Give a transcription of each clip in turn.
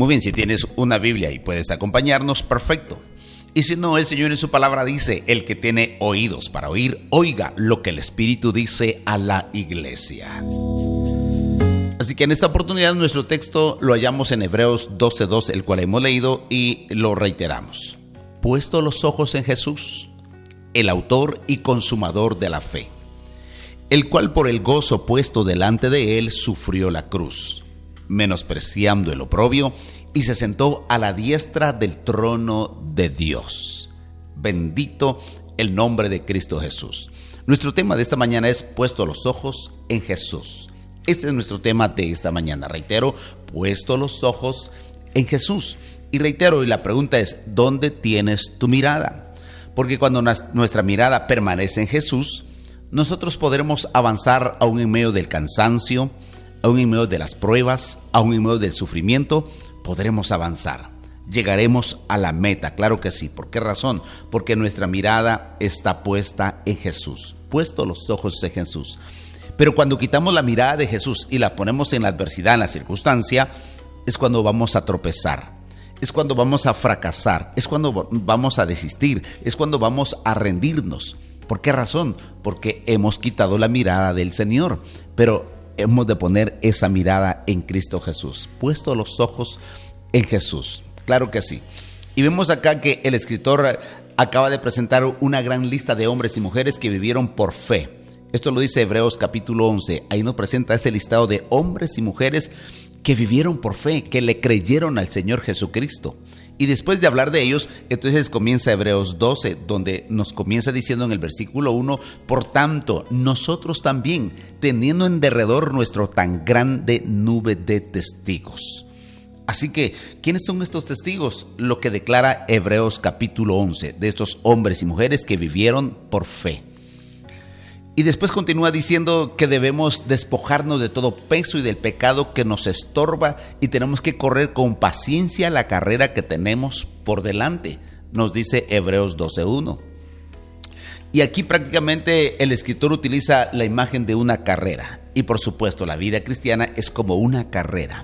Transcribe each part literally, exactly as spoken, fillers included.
Muy bien, si tienes una Biblia y puedes acompañarnos, perfecto. Y si no, el Señor en su palabra dice, el que tiene oídos para oír, oiga lo que el Espíritu dice a la iglesia. Así que en esta oportunidad nuestro texto lo hallamos en Hebreos doce dos, el cual hemos leído y lo reiteramos. Puesto los ojos en Jesús, el autor y consumador de la fe, el cual por el gozo puesto delante de él sufrió la cruz, menospreciando el oprobio, y se sentó a la diestra del trono de Dios. Bendito el nombre de Cristo Jesús. Nuestro tema de esta mañana es puesto los ojos en Jesús. Este es nuestro tema de esta mañana. Reitero, puesto los ojos en Jesús. Y reitero, y la pregunta es, ¿dónde tienes tu mirada? Porque cuando nuestra mirada permanece en Jesús, nosotros podremos avanzar aún en medio del cansancio, aún en medio de las pruebas, aún en medio del sufrimiento, podremos avanzar. Llegaremos a la meta, claro que sí. ¿Por qué razón? Porque nuestra mirada está puesta en Jesús, puesto los ojos en Jesús. Pero cuando quitamos la mirada de Jesús y la ponemos en la adversidad, en la circunstancia, es cuando vamos a tropezar, es cuando vamos a fracasar, es cuando vamos a desistir, es cuando vamos a rendirnos. ¿Por qué razón? Porque hemos quitado la mirada del Señor, pero hemos de poner esa mirada en Cristo Jesús, puesto los ojos en Jesús. Claro que sí. Y vemos acá que el escritor acaba de presentar una gran lista de hombres y mujeres que vivieron por fe. Esto lo dice Hebreos capítulo once. Ahí nos presenta ese listado de hombres y mujeres que vivieron por fe, que le creyeron al Señor Jesucristo. Y después de hablar de ellos, entonces comienza Hebreos doce, donde nos comienza diciendo en el versículo uno, por tanto, nosotros también, teniendo en derredor nuestro tan grande nube de testigos. Así que, ¿quiénes son estos testigos? Lo que declara Hebreos capítulo once, de estos hombres y mujeres que vivieron por fe. Y después continúa diciendo que debemos despojarnos de todo peso y del pecado que nos estorba y tenemos que correr con paciencia la carrera que tenemos por delante, nos dice Hebreos doce uno. Y aquí prácticamente el escritor utiliza la imagen de una carrera. Y por supuesto la vida cristiana es como una carrera.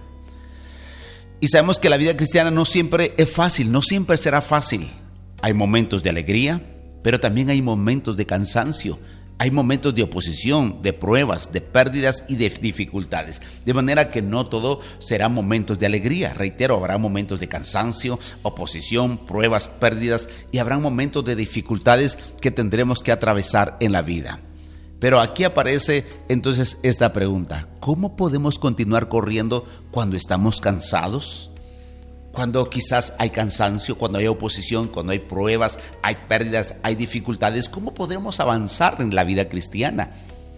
Y sabemos que la vida cristiana no siempre es fácil, no siempre será fácil. Hay momentos de alegría, pero también hay momentos de cansancio. Hay momentos de oposición, de pruebas, de pérdidas y de dificultades. De manera que no todo será momentos de alegría. Reitero, habrá momentos de cansancio, oposición, pruebas, pérdidas y habrá momentos de dificultades que tendremos que atravesar en la vida. Pero aquí aparece entonces esta pregunta: ¿cómo podemos continuar corriendo cuando estamos cansados? Cuando quizás hay cansancio, cuando hay oposición, cuando hay pruebas, hay pérdidas, hay dificultades, ¿cómo podremos avanzar en la vida cristiana?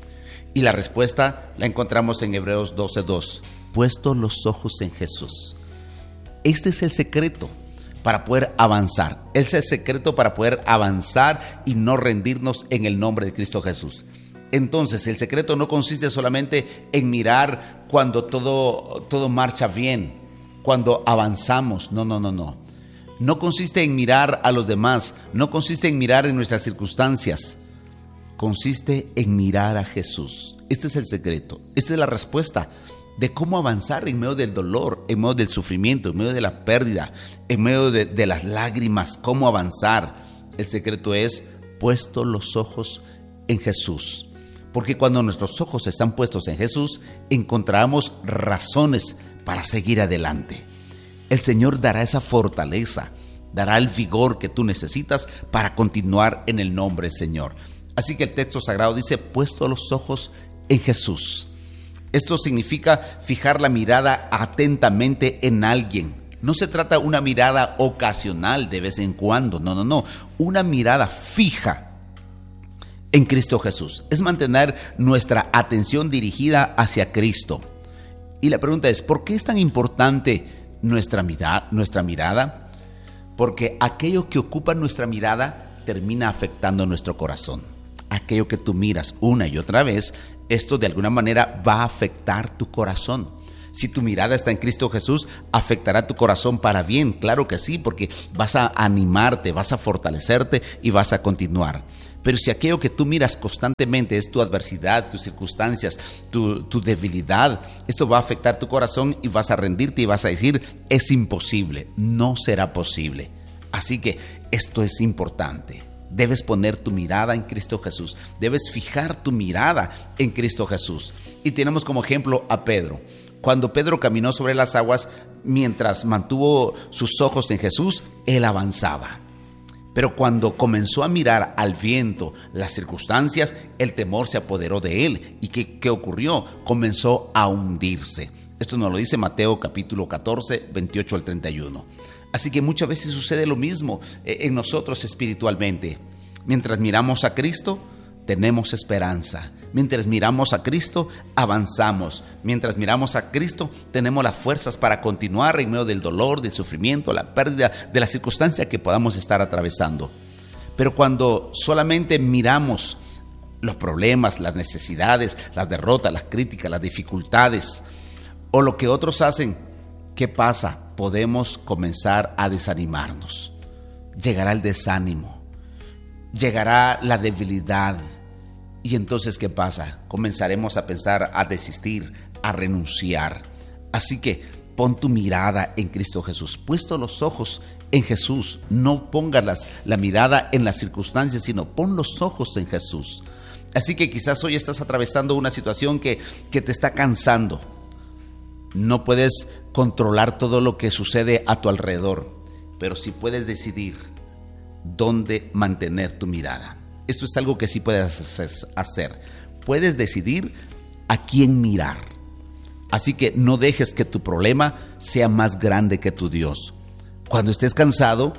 Y la respuesta la encontramos en Hebreos doce dos. Puesto los ojos en Jesús. Este es el secreto para poder avanzar. Este es el secreto para poder avanzar y no rendirnos en el nombre de Cristo Jesús. Entonces, el secreto no consiste solamente en mirar cuando todo, todo marcha bien, cuando avanzamos. No, no, no, no. No consiste en mirar a los demás, no consiste en mirar en nuestras circunstancias. Consiste en mirar a Jesús. Este es el secreto, esta es la respuesta de cómo avanzar en medio del dolor, en medio del sufrimiento, en medio de la pérdida, en medio de, de las lágrimas, cómo avanzar. El secreto es puesto los ojos en Jesús. Porque cuando nuestros ojos están puestos en Jesús, encontramos razones para seguir adelante. El Señor dará esa fortaleza, dará el vigor que tú necesitas para continuar en el nombre del Señor. Así que el texto sagrado dice, puesto los ojos en Jesús. Esto significa fijar la mirada atentamente en alguien. No se trata de una mirada ocasional de vez en cuando, no, no, no. Una mirada fija en Cristo Jesús. Es mantener nuestra atención dirigida hacia Cristo. Y la pregunta es, ¿por qué es tan importante nuestra mirada? Nuestra mirada? Porque aquello que ocupa nuestra mirada termina afectando nuestro corazón. Aquello que tú miras una y otra vez, esto de alguna manera va a afectar tu corazón. Si tu mirada está en Cristo Jesús, afectará tu corazón para bien, claro que sí, porque vas a animarte, vas a fortalecerte y vas a continuar. Pero si aquello que tú miras constantemente es tu adversidad, tus circunstancias, tu, tu debilidad, esto va a afectar tu corazón y vas a rendirte y vas a decir, es imposible, no será posible. Así que esto es importante. Debes poner tu mirada en Cristo Jesús. Debes fijar tu mirada en Cristo Jesús. Y tenemos como ejemplo a Pedro. Cuando Pedro caminó sobre las aguas, mientras mantuvo sus ojos en Jesús, él avanzaba. Pero cuando comenzó a mirar al viento, las circunstancias, el temor se apoderó de él. ¿Y qué, qué ocurrió? Comenzó a hundirse. Esto nos lo dice Mateo capítulo catorce, veintiocho al treinta y uno. Así que muchas veces sucede lo mismo en nosotros espiritualmente. Mientras miramos a Cristo, tenemos esperanza. Mientras miramos a Cristo, avanzamos. Mientras miramos a Cristo, tenemos las fuerzas para continuar en medio del dolor, del sufrimiento, la pérdida, de la circunstancia que podamos estar atravesando. Pero cuando solamente miramos los problemas, las necesidades, las derrotas, las críticas, las dificultades o lo que otros hacen, ¿qué pasa? Podemos comenzar a desanimarnos. Llegará el desánimo, llegará la debilidad. Y entonces, ¿qué pasa? Comenzaremos a pensar, a desistir, a renunciar. Así que pon tu mirada en Cristo Jesús, puesto los ojos en Jesús. No pongas las, la mirada en las circunstancias, sino pon los ojos en Jesús. Así que quizás hoy estás atravesando una situación que, que te está cansando. No puedes controlar todo lo que sucede a tu alrededor, pero sí puedes decidir dónde mantener tu mirada. Esto es algo que sí puedes hacer. Puedes decidir a quién mirar. Así que no dejes que tu problema sea más grande que tu Dios. Cuando estés cansado,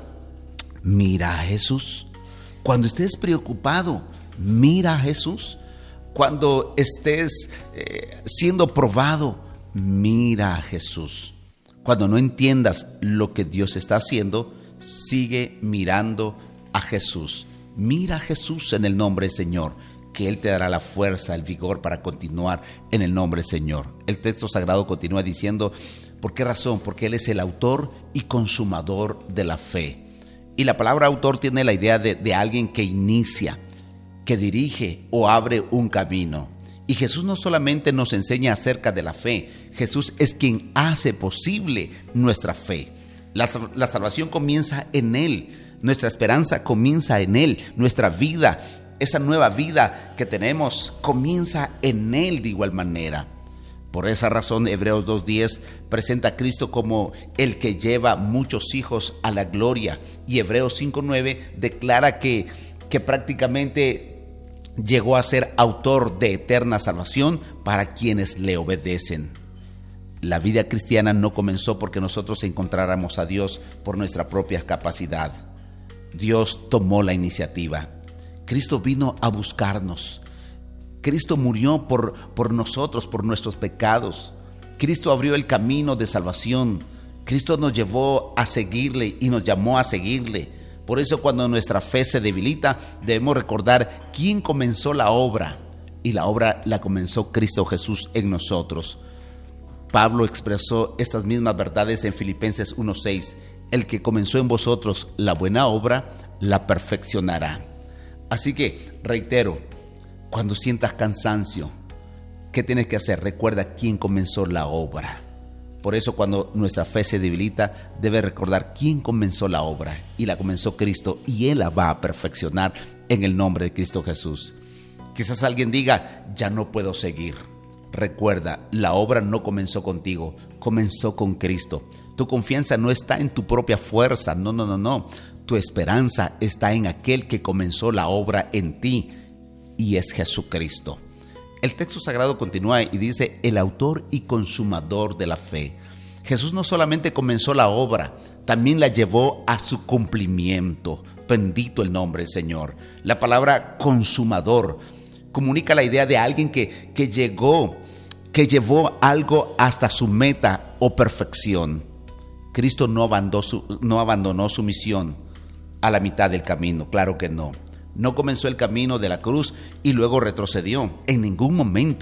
mira a Jesús. Cuando estés preocupado, mira a Jesús. Cuando estés eh, siendo probado, mira a Jesús. Cuando no entiendas lo que Dios está haciendo, sigue mirando a Jesús. Mira a Jesús en el nombre del Señor, que Él te dará la fuerza, el vigor para continuar en el nombre del Señor. El texto sagrado continúa diciendo, ¿por qué razón? Porque Él es el autor y consumador de la fe. Y la palabra autor tiene la idea de, de alguien que inicia, que dirige o abre un camino. Y Jesús no solamente nos enseña acerca de la fe, Jesús es quien hace posible nuestra fe. La, la salvación comienza en Él, nuestra esperanza comienza en Él, nuestra vida, esa nueva vida que tenemos comienza en Él de igual manera. Por esa razón, Hebreos dos diez presenta a Cristo como el que lleva muchos hijos a la gloria. Y Hebreos cinco nueve declara que, que prácticamente llegó a ser autor de eterna salvación para quienes le obedecen. La vida cristiana no comenzó porque nosotros encontráramos a Dios por nuestra propia capacidad. Dios tomó la iniciativa. Cristo vino a buscarnos. Cristo murió por, por nosotros, por nuestros pecados. Cristo abrió el camino de salvación. Cristo nos llevó a seguirle y nos llamó a seguirle. Por eso cuando nuestra fe se debilita, debemos recordar quién comenzó la obra. Y la obra la comenzó Cristo Jesús en nosotros. Pablo expresó estas mismas verdades en Filipenses uno seis. El que comenzó en vosotros la buena obra, la perfeccionará. Así que, reitero, cuando sientas cansancio, ¿qué tienes que hacer? Recuerda quién comenzó la obra. Por eso cuando nuestra fe se debilita, debe recordar quién comenzó la obra. Y la comenzó Cristo y Él la va a perfeccionar en el nombre de Cristo Jesús. Quizás alguien diga, ya no puedo seguir. Recuerda, la obra no comenzó contigo, comenzó con Cristo. Tu confianza no está en tu propia fuerza, no, no, no, no. Tu esperanza está en aquel que comenzó la obra en ti y es Jesucristo. El texto sagrado continúa y dice, el autor y consumador de la fe. Jesús no solamente comenzó la obra, también la llevó a su cumplimiento. Bendito el nombre del Señor. La palabra consumador comunica la idea de alguien que, que llegó, que llevó algo hasta su meta o perfección. Cristo no abandonó su, no abandonó su misión a la mitad del camino, claro que no. No comenzó el camino de la cruz y luego retrocedió. En ningún momento.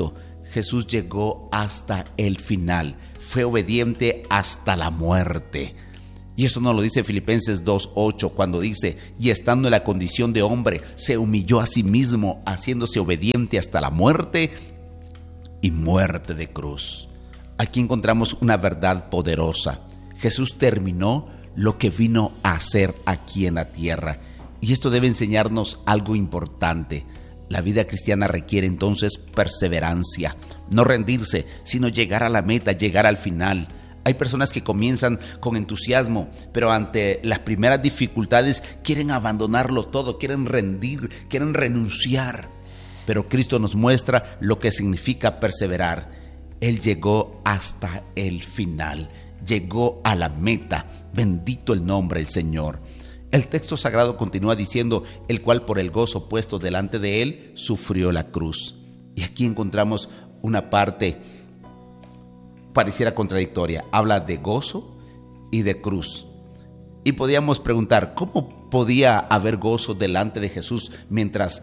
Jesús llegó hasta el final, fue obediente hasta la muerte. Y eso nos lo dice Filipenses dos ocho, cuando dice: y estando en la condición de hombre, se humilló a sí mismo, haciéndose obediente hasta la muerte y muerte de cruz. Aquí encontramos una verdad poderosa. Jesús terminó lo que vino a hacer aquí en la tierra. Y esto debe enseñarnos algo importante. La vida cristiana requiere entonces perseverancia, no rendirse, sino llegar a la meta, llegar al final. Hay personas que comienzan con entusiasmo, pero ante las primeras dificultades quieren abandonarlo todo, quieren rendir, quieren renunciar. Pero Cristo nos muestra lo que significa perseverar. Él llegó hasta el final, llegó a la meta. Bendito el nombre del Señor. El texto sagrado continúa diciendo: el cual por el gozo puesto delante de él sufrió la cruz. Y aquí encontramos una parte pareciera contradictoria. Habla de gozo y de cruz. Y podíamos preguntar, ¿cómo podía haber gozo delante de Jesús mientras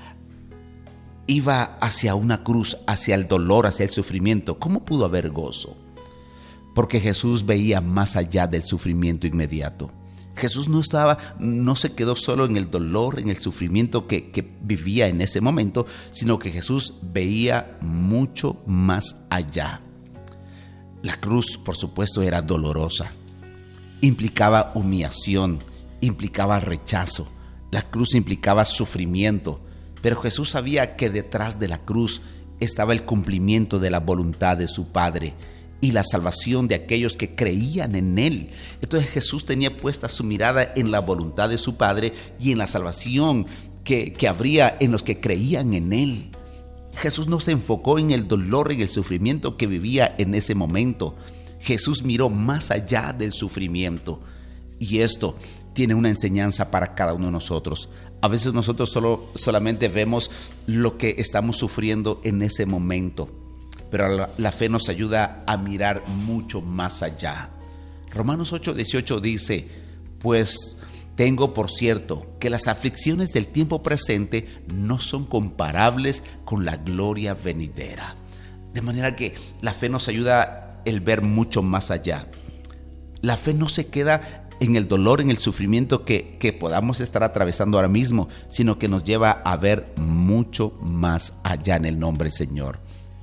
iba hacia una cruz, hacia el dolor, hacia el sufrimiento? ¿Cómo pudo haber gozo? Porque Jesús veía más allá del sufrimiento inmediato. Jesús no estaba, no se quedó solo en el dolor, en el sufrimiento que, que vivía en ese momento, sino que Jesús veía mucho más allá. La cruz, por supuesto, era dolorosa, implicaba humillación, implicaba rechazo, la cruz implicaba sufrimiento, pero Jesús sabía que detrás de la cruz estaba el cumplimiento de la voluntad de su Padre y la salvación de aquellos que creían en Él. Entonces Jesús tenía puesta su mirada en la voluntad de su Padre y en la salvación que, que habría en los que creían en Él. Jesús no se enfocó en el dolor y el sufrimiento que vivía en ese momento. Jesús miró más allá del sufrimiento. Y esto tiene una enseñanza para cada uno de nosotros. A veces nosotros solo, solamente vemos lo que estamos sufriendo en ese momento, pero la, la fe nos ayuda a mirar mucho más allá. Romanos ocho dieciocho dice: pues tengo por cierto que las aflicciones del tiempo presente no son comparables con la gloria venidera. De manera que la fe nos ayuda el ver mucho más allá. La fe no se queda en el dolor, en el sufrimiento que, que podamos estar atravesando ahora mismo, sino que nos lleva a ver mucho más allá en el nombre del Señor.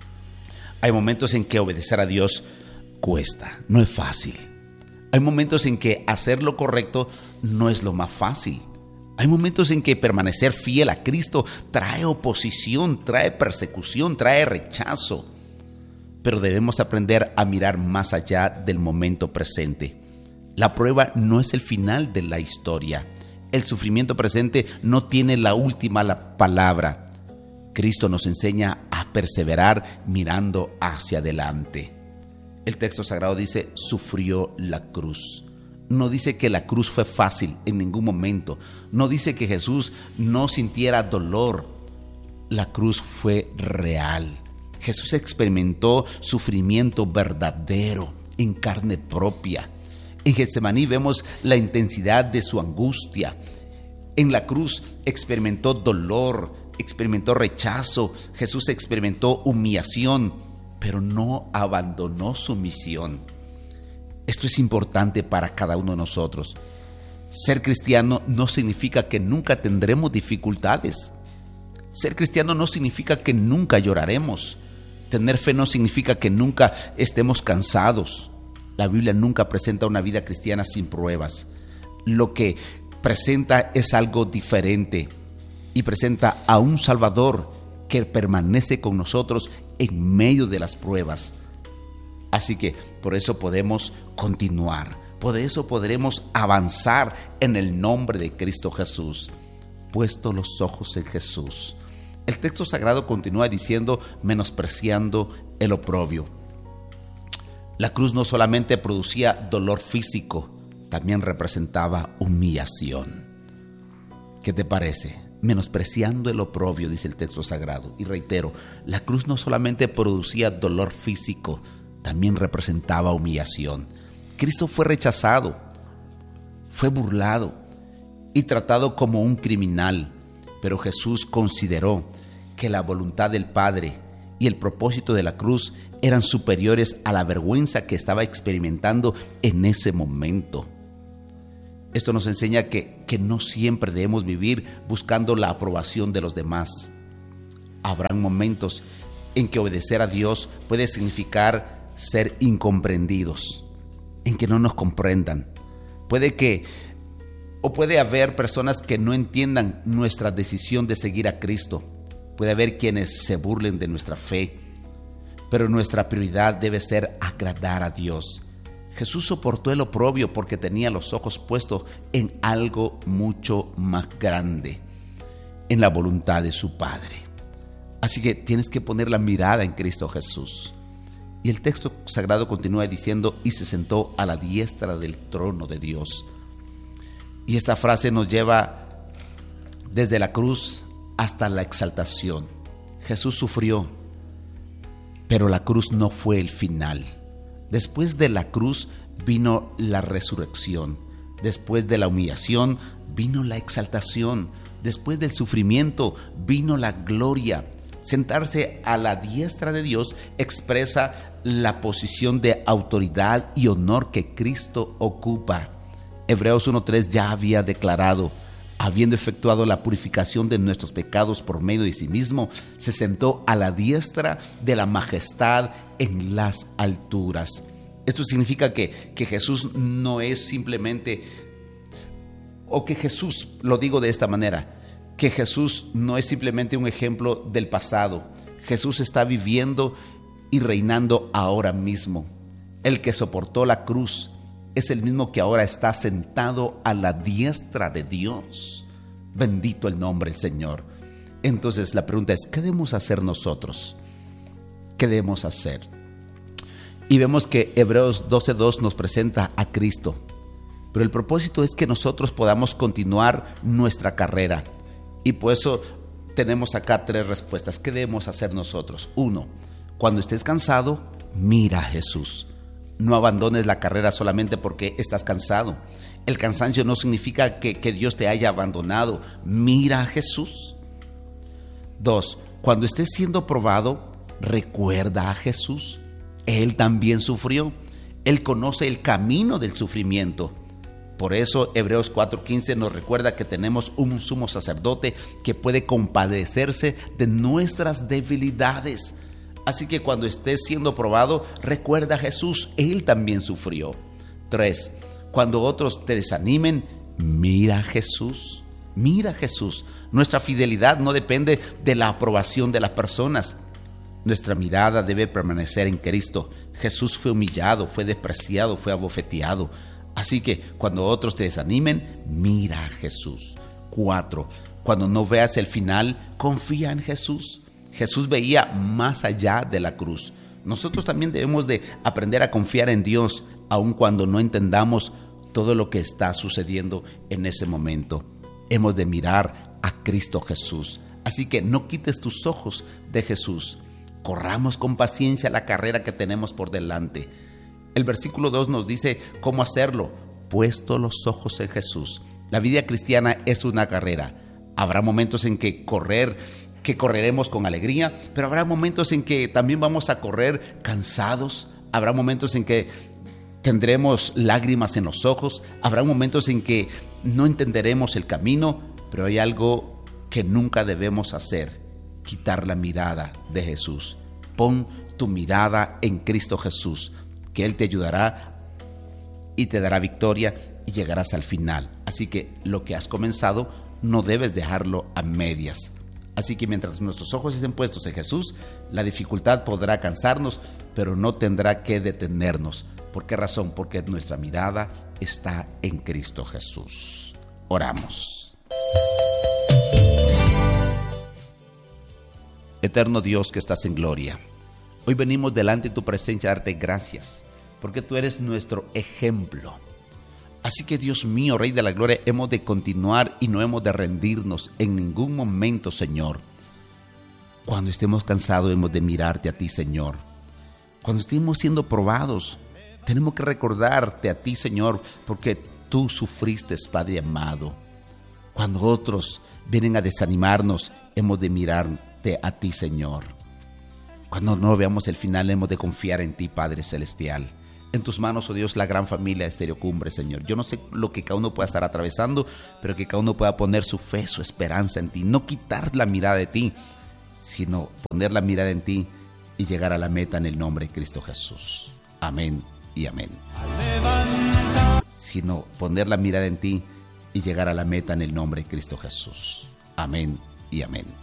Hay momentos en que obedecer a Dios cuesta, no es fácil. Hay momentos en que hacer lo correcto no es lo más fácil. Hay momentos en que permanecer fiel a Cristo trae oposición, trae persecución, trae rechazo. Pero debemos aprender a mirar más allá del momento presente. La prueba no es el final de la historia. El sufrimiento presente no tiene la última la palabra. Cristo nos enseña a perseverar mirando hacia adelante. El texto sagrado dice: sufrió la cruz. No dice que la cruz fue fácil en ningún momento. No dice que Jesús no sintiera dolor. La cruz fue real. Jesús experimentó sufrimiento verdadero en carne propia. En Getsemaní vemos la intensidad de su angustia. En la cruz experimentó dolor, experimentó rechazo. Jesús experimentó humillación, pero no abandonó su misión. Esto es importante para cada uno de nosotros. Ser cristiano no significa que nunca tendremos dificultades. Ser cristiano no significa que nunca lloraremos. Tener fe no significa que nunca estemos cansados. La Biblia nunca presenta una vida cristiana sin pruebas. Lo que presenta es algo diferente y presenta a un Salvador que permanece con nosotros en medio de las pruebas. Así que por eso podemos continuar, por eso podremos avanzar en el nombre de Cristo Jesús, puesto los ojos en Jesús. El texto sagrado continúa diciendo: menospreciando el oprobio. La cruz no solamente producía dolor físico, también representaba humillación. ¿Qué te parece? Menospreciando el oprobio, dice el texto sagrado. Y reitero, la cruz no solamente producía dolor físico, también representaba humillación. Cristo fue rechazado, fue burlado y tratado como un criminal, pero Jesús consideró que la voluntad del Padre y el propósito de la cruz eran superiores a la vergüenza que estaba experimentando en ese momento. Esto nos enseña que, que no siempre debemos vivir buscando la aprobación de los demás. Habrán momentos en que obedecer a Dios puede significar ser incomprendidos, en que no nos comprendan. Puede que, o puede haber personas que no entiendan nuestra decisión de seguir a Cristo. Puede haber quienes se burlen de nuestra fe, pero nuestra prioridad debe ser agradar a Dios. Jesús soportó el oprobio porque tenía los ojos puestos en algo mucho más grande, en la voluntad de su Padre. Así que tienes que poner la mirada en Cristo Jesús. Y el texto sagrado continúa diciendo, y se sentó a la diestra del trono de Dios. Y esta frase nos lleva desde la cruz hasta la exaltación. Jesús sufrió, pero la cruz no fue el final. Después de la cruz vino la resurrección. Después de la humillación vino la exaltación. Después del sufrimiento vino la gloria. Sentarse a la diestra de Dios expresa la posición de autoridad y honor que Cristo ocupa. Hebreos uno tres ya había declarado, habiendo efectuado la purificación de nuestros pecados por medio de sí mismo, se sentó a la diestra de la majestad en las alturas. Esto significa que, que Jesús no es simplemente, o que Jesús, lo digo de esta manera, que Jesús no es simplemente un ejemplo del pasado. Jesús está viviendo y reinando ahora mismo. El que soportó la cruz es el mismo que ahora está sentado a la diestra de Dios. Bendito el nombre del Señor. Entonces la pregunta es, ¿qué debemos hacer nosotros? ¿Qué debemos hacer? Y vemos que Hebreos doce dos nos presenta a Cristo. Pero el propósito es que nosotros podamos continuar nuestra carrera. Y por eso tenemos acá tres respuestas. ¿Qué debemos hacer nosotros? Uno, cuando estés cansado, mira a Jesús. No abandones la carrera solamente porque estás cansado. El cansancio no significa que, que Dios te haya abandonado. Mira a Jesús. Dos, cuando estés siendo probado, recuerda a Jesús. Él también sufrió. Él conoce el camino del sufrimiento. Por eso Hebreos cuatro quince nos recuerda que tenemos un sumo sacerdote que puede compadecerse de nuestras debilidades. Así que cuando estés siendo probado, recuerda a Jesús, Él también sufrió. Tres, cuando otros te desanimen, mira a Jesús, mira a Jesús. Nuestra fidelidad no depende de la aprobación de las personas. Nuestra mirada debe permanecer en Cristo. Jesús fue humillado, fue despreciado, fue abofeteado. Así que cuando otros te desanimen, mira a Jesús. Cuatro, cuando no veas el final, confía en Jesús. Jesús veía más allá de la cruz. Nosotros también debemos de aprender a confiar en Dios, aun cuando no entendamos todo lo que está sucediendo en ese momento. Hemos de mirar a Cristo Jesús. Así que no quites tus ojos de Jesús. Corramos con paciencia la carrera que tenemos por delante. El versículo dos nos dice cómo hacerlo. Puesto los ojos en Jesús. La vida cristiana es una carrera. Habrá momentos en que correr, que correremos con alegría, pero habrá momentos en que también vamos a correr cansados. Habrá momentos en que tendremos lágrimas en los ojos. Habrá momentos en que no entenderemos el camino, pero hay algo que nunca debemos hacer: quitar la mirada de Jesús. Pon tu mirada en Cristo Jesús, que Él te ayudará y te dará victoria y llegarás al final. Así que lo que has comenzado no debes dejarlo a medias. Así que mientras nuestros ojos estén puestos en Jesús, la dificultad podrá cansarnos, pero no tendrá que detenernos. ¿Por qué razón? Porque nuestra mirada está en Cristo Jesús. Oramos. Eterno Dios que estás en gloria, hoy venimos delante de tu presencia a darte gracias, porque tú eres nuestro ejemplo. Así que Dios mío, Rey de la Gloria, hemos de continuar y no hemos de rendirnos en ningún momento, Señor. Cuando estemos cansados hemos de mirarte a ti, Señor. Cuando estemos siendo probados, tenemos que recordarte a ti, Señor, porque tú sufriste, Padre amado. Cuando otros vienen a desanimarnos, hemos de mirarte a ti, Señor. Cuando no veamos el final, hemos de confiar en ti, Padre Celestial. En tus manos, oh Dios, la gran familia de Estéreo Cumbre, Señor. Yo no sé lo que cada uno pueda estar atravesando, pero que cada uno pueda poner su fe, su esperanza en ti. No quitar la mirada de ti, sino poner la mirada en ti y llegar a la meta en el nombre de Cristo Jesús. Amén y amén. Sino poner la mirada en ti y llegar a la meta en el nombre de Cristo Jesús. Amén y amén.